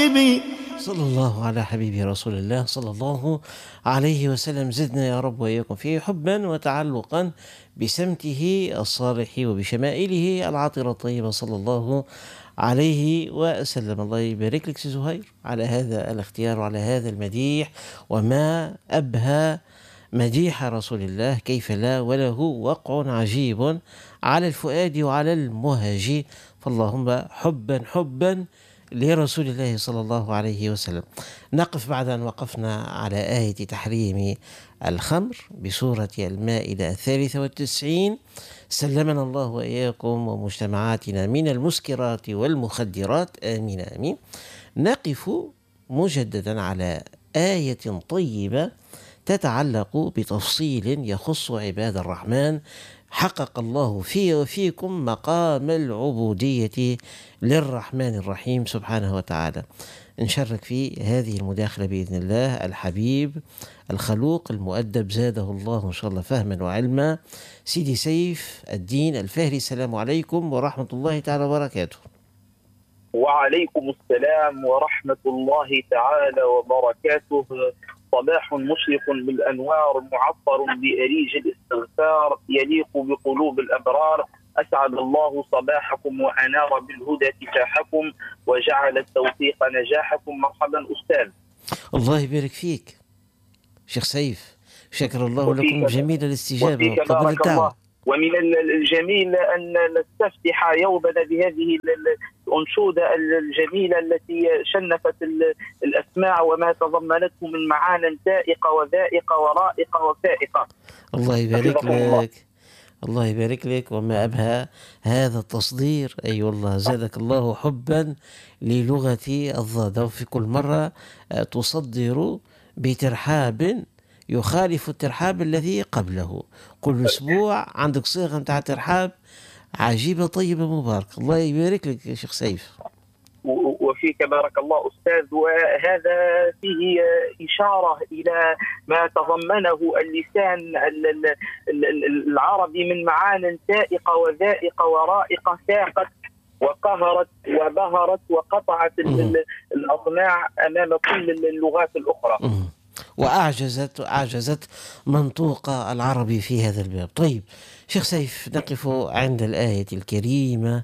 حبيبي. صلى الله على حبيبي رسول الله صلى الله عليه وسلم. زدنا يا رب وإياكم فيه حبا وتعلقا بسمته الصالح وبشمائله العطرة الطيبة صلى الله عليه وسلم. الله يبارك لك سي زهير على هذا الاختيار وعلى هذا المديح، وما أبهى مديح رسول الله، كيف لا، وله وقع عجيب على الفؤاد وعلى المهج. فاللهم حبا حبا لرسول الله صلى الله عليه وسلم. نقف بعد أن وقفنا على آية تحريم الخمر بسورة المائدة 93. سلمنا الله وإياكم ومجتمعاتنا من المسكرات والمخدرات، آمين آمين. نقف مجددا على آية طيبة تتعلق بتفصيل يخص عباد الرحمن. حقق الله في وفيكم مقام العبودية للرحمن الرحيم سبحانه وتعالى. نشارك في هذه المداخلة بإذن الله الحبيب الخلوق المؤدب زاده الله إن شاء الله فهما وعلما، سيدي سيف الدين الفهري. السلام عليكم ورحمة الله تعالى وبركاته. وعليكم السلام ورحمة الله تعالى وبركاته. صباح مشرق بالأنوار معطر بأريج الاستغفار يليق بقلوب الأبرار. أسعد الله صباحكم وأنار بالهدى كفاحكم وجعل التوفيق نجاحكم. مرحبا أستاذ. الله يبارك فيك شيخ سيف، شكر الله لكم جميل الاستجابة وقبل الدعوة. ومن الجميل أن نستفتح يومنا بهذه الأنشودة الجميلة التي شنفت الأسماع وما تضمنته من معان سائقة وذائقة ورائقة وفائقة. الله يبارك لك، الله يبارك لك. وما أبهى هذا التصدير، أي أيوة والله زادك الله حبا للغة الضاد. وفي كل مرة تصدر بترحاب يخالف الترحاب الذي قبله. كل أسبوع عندك صيغة متاع ترحاب عجيبة طيبة مباركة. الله يبارك لك يا شيخ سيف. وفيك بارك الله أستاذ. وهذا فيه إشارة إلى ما تضمنه اللسان العربي من معان سائقة وذائقة ورائقة، ساقت وقهرت وبهرت وقطعت الأضلاع أمام كل اللغات الأخرى، وأعجزت منطوق العربي في هذا الباب. طيب شيخ سيف، نقف عند الآية الكريمة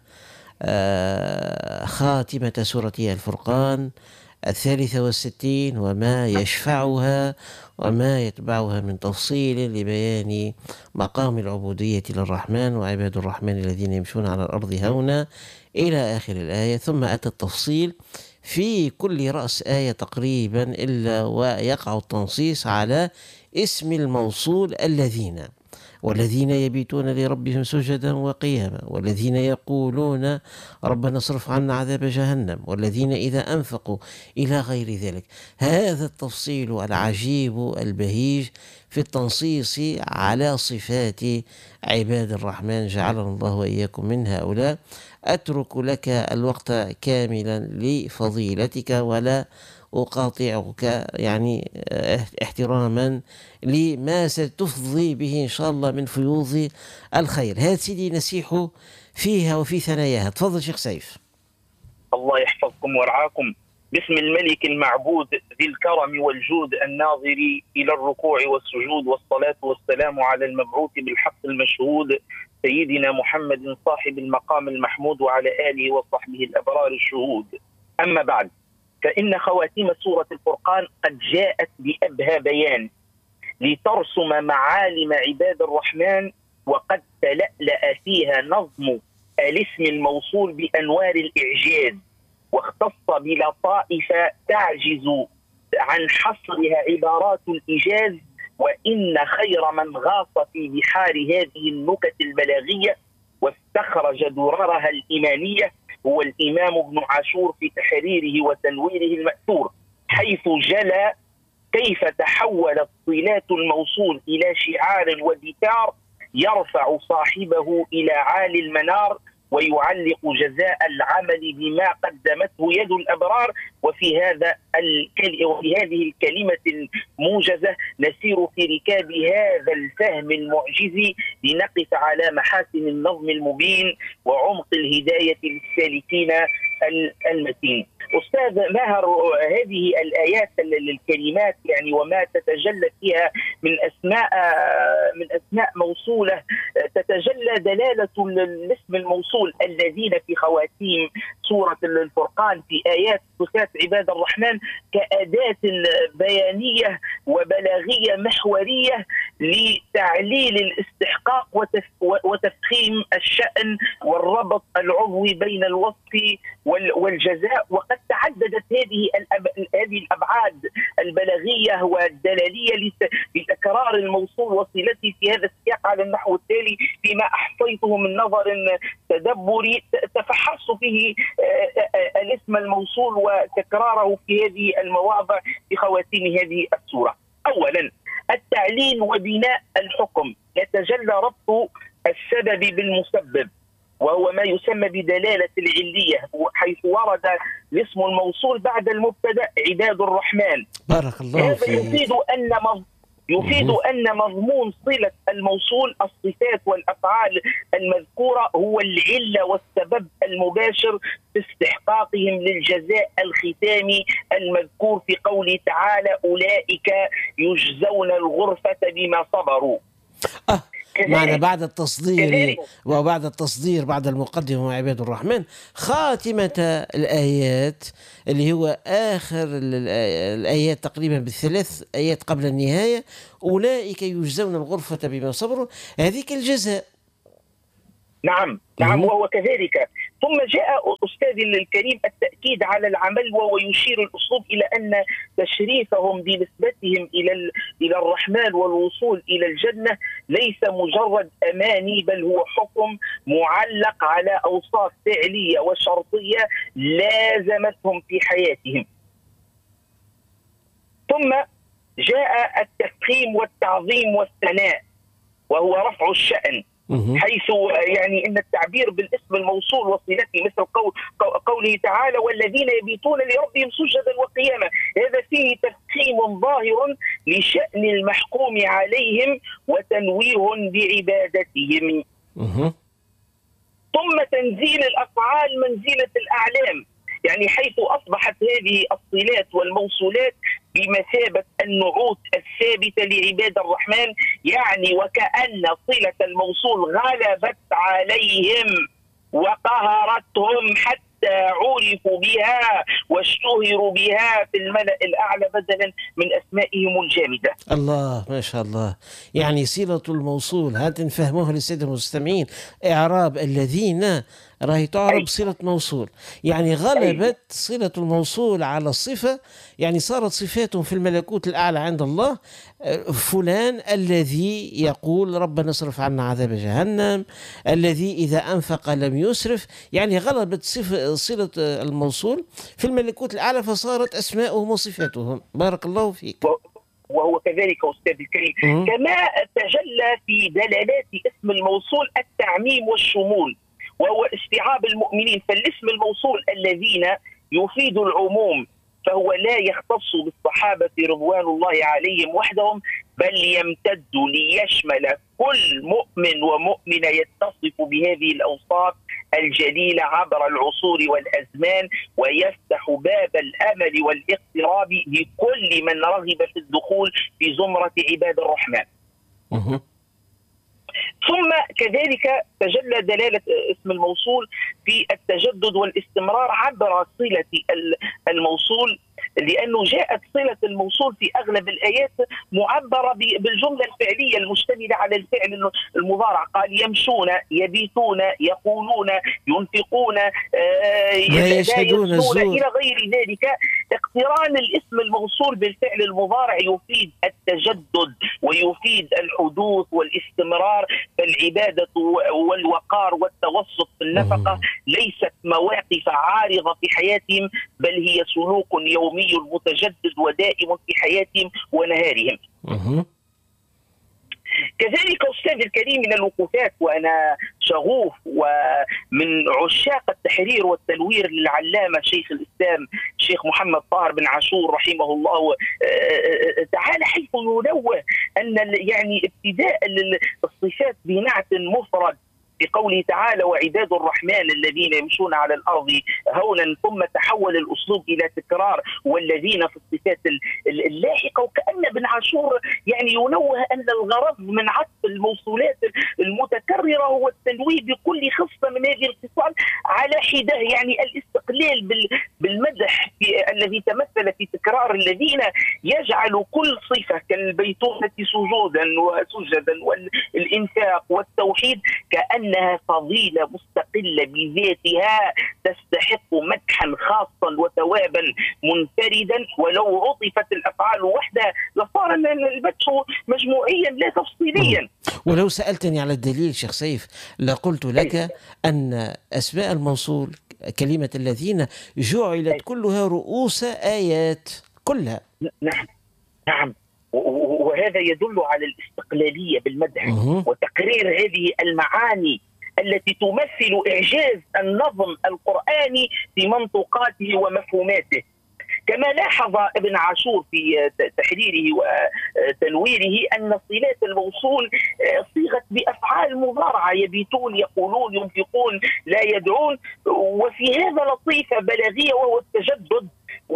خاتمة سورة الفرقان 63، وما يشفعها وما يتبعها من تفصيل لبيان مقام العبودية للرحمن وعباد الرحمن الذين يمشون على الأرض هونا إلى آخر الآية. ثم أتى التفصيل في كل رأس آية تقريبا، إلا ويقع التنصيص على اسم الموصول الذين، والذين يبيتون لربهم سجدا وقياما، والذين يقولون ربنا اصرف عنا عذاب جهنم، والذين إذا أنفقوا إلى غير ذلك. هذا التفصيل العجيب البهيج في التنصيص على صفات عباد الرحمن، جعلنا الله وإياكم من هؤلاء. أترك لك الوقت كاملا لفضيلتك ولا أقاطعك، يعني احتراما لما ستفضي به إن شاء الله من فيوض الخير. هذا سيدي نسيح فيها وفي ثناياها. تفضل شيخ سيف. الله يحفظكم ورعاكم. باسم الملك المعبود ذي الكرم والجود الناظر إلى الركوع والسجود، والصلاة والسلام على المبعوث بالحق المشهود سيدنا محمد صاحب المقام المحمود وعلى آله وصحبه الأبرار الشهود. أما بعد، فإن خواتيم سورة الفرقان قد جاءت بأبهى بيان لترسم معالم عباد الرحمن، وقد تلألأ فيها نظم الاسم الموصول بأنوار الإعجاز، واختص بلطائف تعجز عن حصرها عبارات الإيجاز. وإن خير من غاص في بحار هذه النكت البلاغية واستخرج دررها الإيمانية هو الإمام ابن عاشور في تحريره وتنويره المأثور، حيث جلى كيف تحولت صلات الموصول إلى شعار وذكار يرفع صاحبه إلى عالي المنار، ويعلق جزاء العمل بما قدمته يد الأبرار. وفي هذه الكلمة الموجزة نسير في ركاب هذا الفهم المعجز لنقف على محاسن النظم المبين وعمق الهداية للسالكين المتين. أستاذ ماهر، هذه الآيات الكلمات يعني وما تتجلى فيها من أسماء موصولة، تتجلى دلالة الاسم الموصول الذين في خواتيم سورة الفرقان في آيات صفات عباد الرحمن كأداة بيانية وبلاغية محورية لتعليل الاستحقاق وتفخيم الشأن والربط العضوي بين الوصف والجزاء. وقد تعددت هذه الأبعاد البلاغية والدلالية لتكرار الموصول وصلته في هذا السياق على النحو التالي فيما أحصيته من نظر تدبري تفحصت فيه الاسم الموصول وتكراره في هذه المواضع في خواتيم هذه السورة. أولا، التعليل وبناء الحكم يتجلى ربط السبب بالمسبب، وهو ما يسمى بدلالة العلية، حيث ورد الاسم الموصول بعد المبتدأ عباد الرحمن. بارك الله فيك. يفيد أن مضمون صلة الموصول الصفات والأفعال المذكورة هو العلة والسبب المباشر في استحقاقهم للجزاء الختامي المذكور في قوله تعالى أولئك يجزون الغرفة بما صبروا. معنا بعد التصدير وبعد التصدير بعد المقدمة وعباد الرحمن خاتمة الآيات اللي هو آخر الآيات تقريبا بالثلاث آيات قبل النهاية، أولئك يجزون الغرفة بما صبروا، هذيك الجزاء. نعم وهو كذلك. ثم جاء أستاذي الكريم التأكيد على العمل، وهو يشير الأسلوب إلى أن تشريفهم بنسبتهم إلى الرحمن والوصول إلى الجنة ليس مجرد أماني، بل هو حكم معلق على أوصاف فعلية وشرطية لازمتهم في حياتهم. ثم جاء التفخيم والتعظيم والثناء، وهو رفع الشأن، حيث يعني ان التعبير بالاسم الموصول وصلته مثل قوله تعالى والذين يبيتون لربهم سجدا وقياما، هذا فيه تفخيم ظاهر لشأن المحكوم عليهم وتنويه بعبادتهم. ثم تنزيل الافعال منزله الاعلام، يعني حيث أصبحت هذه الصلات والموصولات بمثابة النعوت الثابتة لعباد الرحمن، يعني وكأن صلة الموصول غلبت عليهم وقهرتهم حتى عرفوا بها واشتهروا بها في الملأ الأعلى بدلا من أسمائهم الجامدة. الله ما شاء الله. يعني صلة الموصول هات نفهموها للسادة المستمعين، إعراب الذين راهي تعرب صلة موصول، يعني غلبت صلة الموصول على الصفة، يعني صارت صفاتهم في الملكوت الأعلى عند الله فلان الذي يقول ربنا اصرف عنا عذاب جهنم، الذي إذا أنفق لم يسرف، يعني غلبت صلة الموصول في الملكوت الأعلى فصارت أسماؤهم وصفاتهم. بارك الله فيك. وهو كذلك أستاذ الكريم كما تجلى في دلالات اسم الموصول التعميم والشمول، وهو استيعاب المؤمنين. فالاسم الموصول الذين يفيد العموم، فهو لا يختص بالصحابة رضوان الله عليهم وحدهم، بل يمتد ليشمل كل مؤمن ومؤمنة يتصف بهذه الأوصاف الجليلة عبر العصور والأزمان، ويفتح باب الأمل والاقتراب لكل من رغب في الدخول في زمرة عباد الرحمن. ثم كذلك تجلى دلالة اسم الموصول في التجدد والاستمرار عبر صلة الموصول، لأنه جاءت صلة الموصول في أغلب الآيات معبرة بالجملة الفعلية المشتملة على الفعل المضارع، قال يمشون، يبيتون، يقولون، ينفقون، يشهدون الزور إلى غير ذلك. اقتران الاسم الموصول بالفعل المضارع يفيد التجدد ويفيد الحدوث والاستمرار، فالعبادة والوقار والتوسط في النفقة ليست مواقف عارضة في حياتهم، بل هي سلوك يومي متجدد ودائم في حياتهم ونهارهم. كذلك أستاذ الكريم من الوقوفات، وأنا شغوف ومن عشاق التحرير والتنوير للعلامة شيخ الإسلام الشيخ محمد طاهر بن عاشور رحمه الله تعالى، حيث ينوه أن يعني ابتداء الصفات بنعت مفرد بقوله تعالى: وعباد الرحمن الذين يمشون على الأرض هونا، ثم تحول الأسلوب إلى تكرار والذين في الصفات اللاحقة. وكأن ابن عاشور يعني ينوه أن الغرض من عطف الموصولات المتكررة هو التنويه بكل خصلة من هذه الخصال على حدة، يعني الاستقلال بالمدح الذي تمثل في تكرار الذين يجعل كل صفة كالبيتونة سجودا وسجدا والإنفاق والتوحيد كأنها فضيلة مستقلة بذاتها تستحق مدحا خاصا وثوابا منفردا، ولو عطفت الأفعال وحدها لصار المدح مجموعيا لا تفصيليا. ولو سألتني على الدليل شيخ سيف لقلت لك أن أسماء الموصول كلمة الذين جعلت كلها رؤوس آيات كلها. نعم نعم، وهذا يدل على الاستقلالية بالمدح وتقرير هذه المعاني التي تمثل إعجاز النظم القرآني في منطوقاته ومفهوماته. كما لاحظ ابن عاشور في تحريره وتنويره أن صلات الموصول صيغت بأفعال مضارعة: يبيتون، يقولون، ينفقون، لا يدعون. وفي هذا لطيفة بلاغية وهو التجدد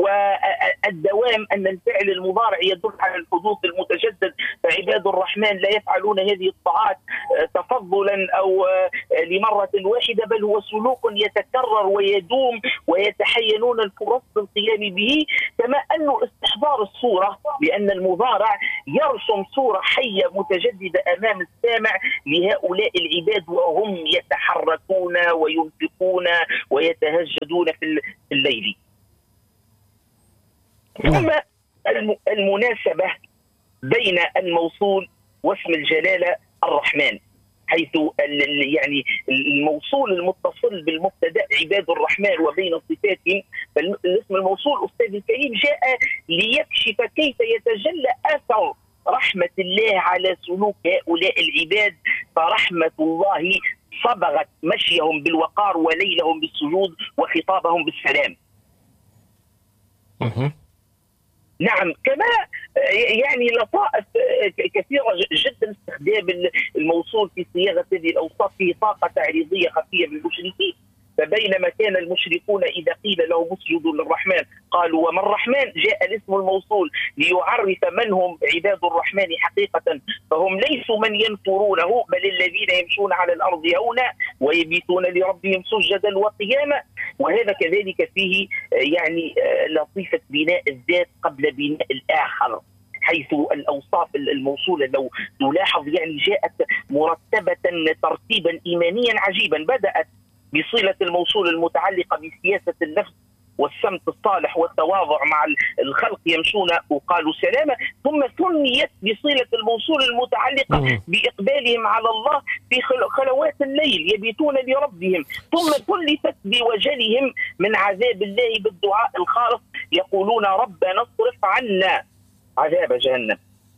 والدوام، أن الفعل المضارع يدل على الحدوث المتجدد، فعباد الرحمن لا يفعلون هذه الطاعات تفضلا أو لمرة واحدة، بل هو سلوك يتكرر ويدوم ويتحينون الفرص بالقيام به. كما أن استحضار الصورة، لأن المضارع يرسم صورة حية متجددة أمام السامع لهؤلاء العباد وهم يتحركون وينفقون ويتهجدون في الليل. ثم المناسبة بين الموصول واسم الجلالة الرحمن، حيث يعني الموصول المتصل بالمبتدأ عباد الرحمن وبين صفاتهم، فالاسم الموصول أستاذ الكريم جاء ليكشف كيف يتجلى أثر رحمة الله على سلوك هؤلاء العباد، فرحمة الله صبغت مشيهم بالوقار وليلهم بالسجود وخطابهم بالسلام. نعم، كما يعني لطائف كثيرة جدا استخدام الموصول في صياغة هذه الأوصاف فيه طاقة تعريضية خفية بالمشركين. فبينما كان المشركون إذا قيل لهم اسجدوا للرحمن قالوا وما الرحمن، جاء الاسم الموصول ليعرف من هم عباد الرحمن حقيقة، فهم ليسوا من ينفرونه، بل الذين يمشون على الأرض هونا ويبيتون لربهم سجدا وقياما. وهذا كذلك فيه يعني لطيفة بناء الذات قبل بناء الآخر، حيث الأوصاف الموصولة لو نلاحظ يعني جاءت مرتبة ترتيبا إيمانيا عجيبا. بدأت بصلة الموصول المتعلقة بسياسة النفس والسمت الصالح والتواضع مع الخلق يمشون وقالوا سلاما، ثم ثنيت بصلة الموصول المتعلقة بإقبالهم على الله في خلوات الليل يبيتون لربهم، ثم ثلثت بوجلهم من عذاب الله بالدعاء الخالص يقولون ربنا اصرف عنا عذاب جهنم.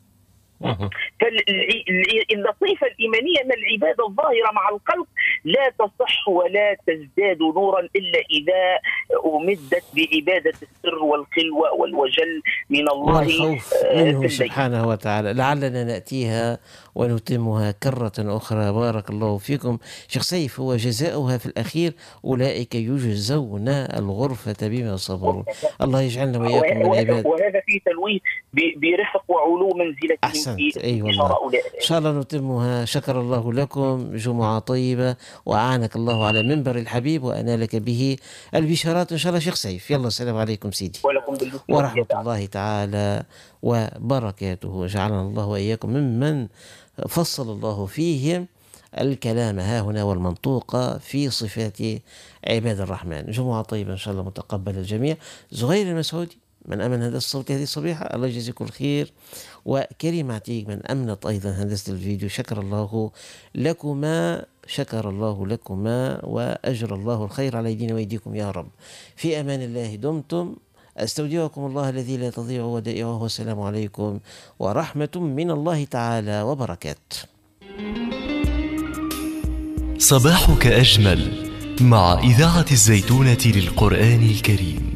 فاللطيفة الإيمانية أن العبادة الظاهرة مع القلب لا تصح ولا تزداد نورا إلا إذا أمدت بعبادة السر والخلوة والوجل من الله والخوف منه سبحانه وتعالى. لعلنا نأتيها ونتمها كرة أخرى. بارك الله فيكم شيخ سيف. هو جزاؤها في الأخير أولئك يجزون الغرفة بما صبروا. الله يجعلنا وإياكم من العباد. وهذا في تلويه برفق وعلو منزلتهم. أحسنت، أي والله. إن شاء الله نتمها. شكر الله لكم، جمعة طيبة، وأعانك الله على منبر الحبيب وأنالك به البشارات إن شاء الله شيخ سيف. يلا السلام عليكم سيدي ورحمة الله تعالى وبركاته، وجعلنا الله وإياكم ممن فصل الله فيهم الكلام ها هنا والمنطوق في صفات عباد الرحمن. جمعة طيبة إن شاء الله متقبل الجميع. زغير المسعودي من أمن هندسة الصوت هذه الصبيحة، الله يجزيكم الخير. وكريم عتيق من أمنت أيضا هندسة الفيديو. شكر الله لكما، شكر الله لكما، وأجر الله الخير على أيدينا وأيديكم يا رب. في أمان الله دمتم. أستودعكم الله الذي لا تضيع ودائعه، والسلام عليكم ورحمة من الله تعالى وبركاته. صباحك أجمل مع إذاعة الزيتونة للقرآن الكريم.